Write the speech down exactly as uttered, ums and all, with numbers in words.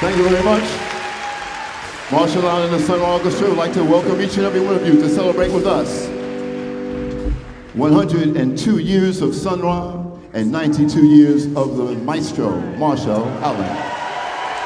Thank you very much. Marshall Allen and the Sun Orchestra would like to welcome each and every one of you to celebrate with us one hundred two years of Sun Ra and ninety-two years of the maestro, Marshall Allen.